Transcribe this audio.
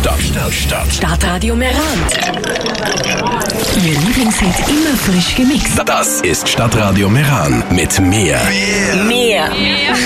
Stadtradio Meran. Ihr Lieblingshit immer frisch gemixt. Das ist Stadtradio Meran mit mehr.